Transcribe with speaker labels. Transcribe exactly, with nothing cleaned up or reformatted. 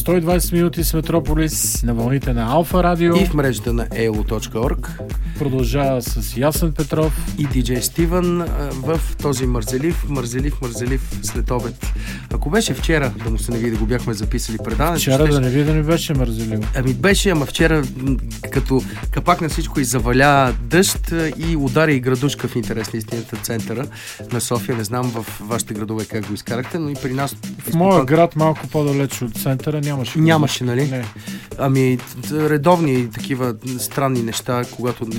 Speaker 1: сто и двадесет минути с Метрополис на вълните на Алфа Радио
Speaker 2: и в мрежата на и ел о точка орг.
Speaker 1: Продължава с Ясен Петров
Speaker 2: и диджей Стивън в този мързелив, мързелив, мързелив следобед. Ако беше вчера, да му се не види, да го бяхме записали предаването.
Speaker 1: Вчера ще... да не види, да не беше мързеливо.
Speaker 2: Ами беше, ама вчера като капак на всичко и заваля дъжд и удари и градушка в интерес на истината центъра на София. Не знам в вашите градове как го изкарахте, но и при нас...
Speaker 1: В моя град малко по-далеч от центъра нямаше.
Speaker 2: Нямаше, нали?
Speaker 1: Не.
Speaker 2: Ами редовни такива странни неща, когато